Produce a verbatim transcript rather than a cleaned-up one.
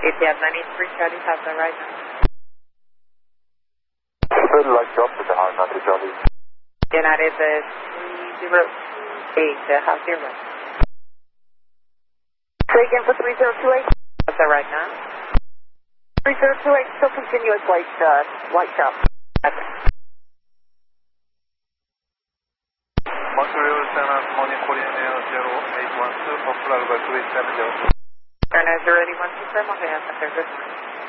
Etihad ninety-three Charlie, have the right now. Good luck, drop to the hard ninety Charlie. United is three zero two eight, uh, have zero. Say again for three zero two eight. Have the right now. three zero two eight, still continuous white, uh, white shop. Okay. Montreal Lieutenant, morning calling air zero eight one two, Popular by three seven zero. Turner zero eight one two, sir, Montreal Center, good.